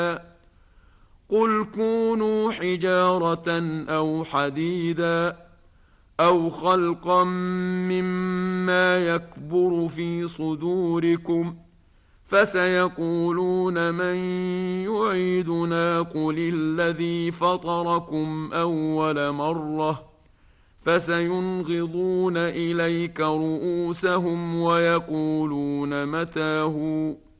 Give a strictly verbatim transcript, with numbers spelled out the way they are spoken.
قل كونوا حجارة أو حديدا أو خلقا مما يكبر في صدوركم فسيقولون من يعيدنا قل الذي فطركم أول مرة فسينغضون إليك رؤوسهم ويقولون متى هو